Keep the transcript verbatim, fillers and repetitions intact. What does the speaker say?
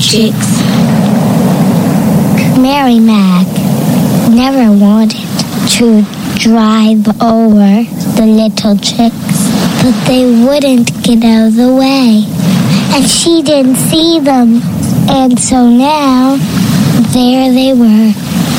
chicks. Mary Mac never wanted to drive over the little chicks, but they wouldn't get out of the way. And she didn't see them. And so now, there they were,